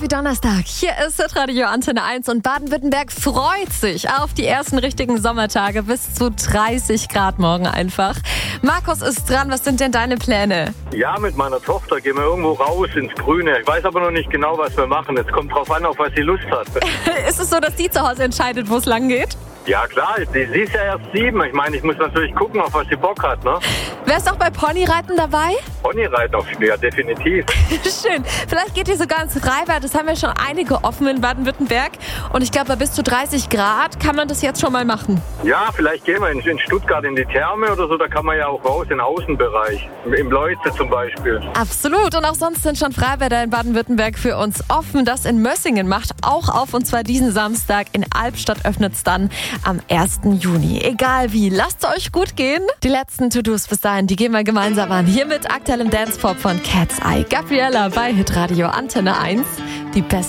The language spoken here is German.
Happy Donnerstag. Hier ist Radio Antenne 1 und Baden-Württemberg freut sich auf die ersten richtigen Sommertage bis zu 30 Grad morgen einfach. Markus ist dran. Was sind denn deine Pläne? Ja, mit meiner Tochter gehen wir irgendwo raus ins Grüne. Ich weiß aber noch nicht genau, was wir machen. Es kommt drauf an, auf was sie Lust hat. Ist es so, dass die zu Hause entscheidet, wo es lang geht? Ja klar, sie ist ja erst 7. Ich meine, ich muss natürlich gucken, auf was sie Bock hat, ne? Wärst du auch bei Ponyreiten dabei? Ponyreiten auf ja, definitiv. Schön. Vielleicht geht ihr sogar ins Freibad. Das haben ja schon einige offen in Baden-Württemberg. Und ich glaube, bei bis zu 30 Grad kann man das jetzt schon mal machen. Ja, vielleicht gehen wir in Stuttgart in die Therme oder so. Da kann man ja auch raus, in den Außenbereich. Im Leuze zum Beispiel. Absolut. Und auch sonst sind schon Freibäder in Baden-Württemberg für uns offen. Das in Mössingen macht auch auf. Und zwar diesen Samstag. In Albstadt öffnet es dann am 1. Juni. Egal wie, lasst es euch gut gehen. Die letzten To-Dos bis dahin, die gehen wir gemeinsam an. Hier mit aktuellem Dance-Pop von Cat's Eye. Gabriella bei Hitradio Antenne 1. Die beste